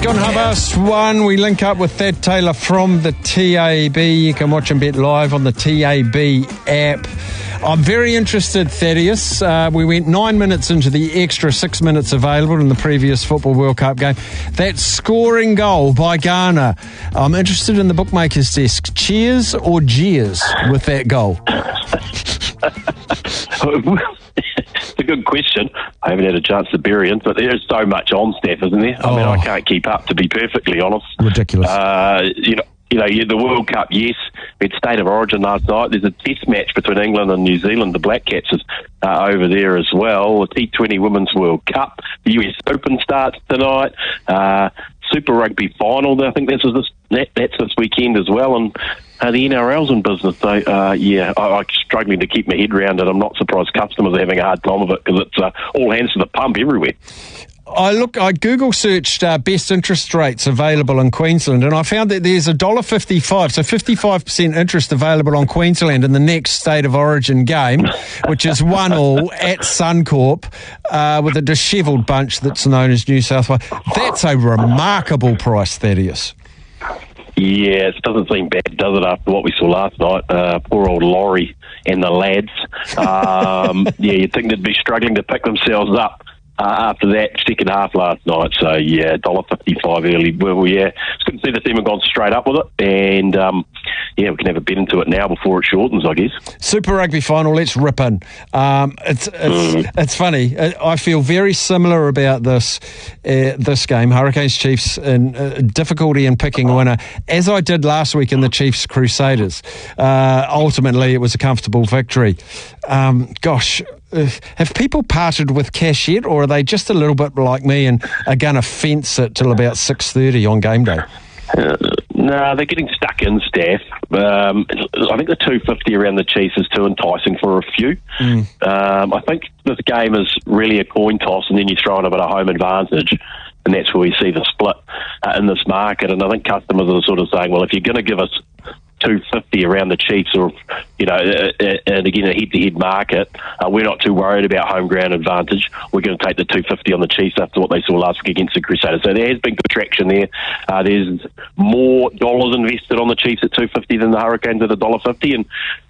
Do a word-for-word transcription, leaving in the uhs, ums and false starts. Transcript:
Gone half past one. We link up with Thad Taylor from the T A B. You can watch and bet live on the T A B app. I'm very interested, Thaddeus. Uh, we went nine minutes into the extra six minutes available in the previous Football World Cup game. That scoring goal by Ghana. I'm interested in the bookmaker's desk. Cheers or jeers with that goal? It's a good question. I haven't had a chance to bury it, but there's so much on, Steph, isn't there? I oh. mean, I can't keep up, to be perfectly honest. Ridiculous. Uh, you know, you know, the World Cup, yes. We had State of Origin last night. There's a test match between England and New Zealand. The Black Cats is uh, over there as well. The T twenty Women's World Cup. The U S Open starts tonight. Uh, Super Rugby final. I think that's this that, that's this weekend as well. And uh, the N R L's in business. So, uh, yeah, I, I'm struggling to keep my head around it. I'm not surprised customers are having a hard time of it because it's uh, all hands to the pump everywhere. I look. I Google searched uh, best interest rates available in Queensland, and I found that there's a one dollar fifty-five, so fifty-five percent interest available on Queensland in the next State of Origin game, which is one all at Suncorp uh, with a dishevelled bunch that's known as New South Wales. That's a remarkable price, Thaddeus. Yeah, it doesn't seem bad, does it, after what we saw last night? Uh, poor old Laurie and the lads. Um, yeah, you'd think they'd be struggling to pick themselves up Uh, after that second half last night. So, yeah, one dollar fifty-five early. Well, yeah, it's good to see the team have gone straight up with it. And, um, yeah, we can have a bet into it now before it shortens, I guess. Super Rugby final, let's rip in. Um, it's it's, mm. it's funny. I feel very similar about this uh, this game, Hurricanes Chiefs, and uh, difficulty in picking a winner, as I did last week in the Chiefs Crusaders. Uh, ultimately, it was a comfortable victory. Um, gosh, Uh, have people parted with cash yet, or are they just a little bit like me and are going to fence it till about six thirty on game day? Uh, no, they're getting stuck in, Steph. Um, I think the two fifty around the Chiefs is too enticing for a few. Mm. Um, I think this game is really a coin toss, and then you throw in a bit of home advantage, and that's where we see the split uh, in this market. And I think customers are sort of saying, well, if you're going to give us two fifty around the Chiefs, or, you know, and again, a head-to-head market, uh, we're not too worried about home ground advantage. We're going to take the two fifty on the Chiefs after what they saw last week against the Crusaders. So there has been good traction there. Uh, there's more dollars invested on the Chiefs at two fifty than the Hurricanes at one dollar fifty, and